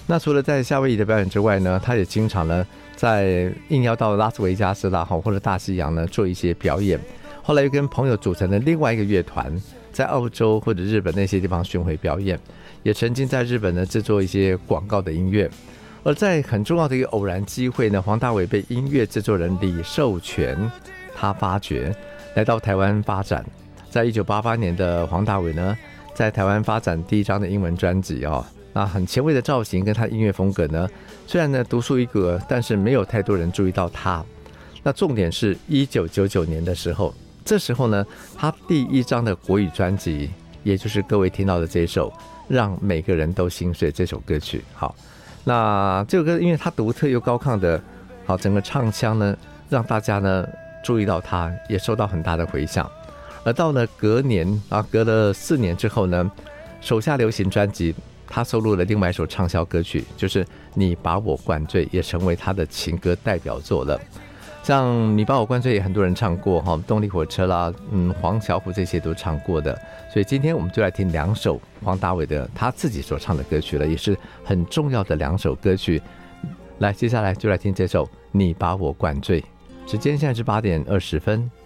那除了在夏威夷的表演之外呢，他也经常呢在应邀到拉斯维加斯啦或者大西洋呢做一些表演。后来又跟朋友组成了另外一个乐团，在澳洲或者日本那些地方巡回表演，也曾经在日本呢制作一些广告的音乐。而在很重要的一个偶然机会呢，黄大炜被音乐制作人李寿全他发掘，来到台湾发展。在1988年的黄大炜呢，在台湾发展第一张的英文专辑那很前卫的造型跟他的音乐风格呢，虽然呢独树一格，但是没有太多人注意到他。那重点是1999年的时候，这时候呢，他第一张的国语专辑，也就是各位听到的这首《让每个人都心碎》这首歌曲。好，那这首歌因为他独特又高亢的整个唱腔呢，让大家呢注意到他，也受到很大的回响。而到了隔年隔了4年之后呢，手下流行专辑他收录了另外一首畅销歌曲，就是《你把我灌醉》，也成为他的情歌代表作了。像《你把我灌醉》也很多人唱过动力火车啦，黄小琥这些都唱过的。所以今天我们就来听2首黄大炜的他自己所唱的歌曲了，也是很重要的2首歌曲。来，接下来就来听这首《你把我灌醉》。时间现在是8点20分。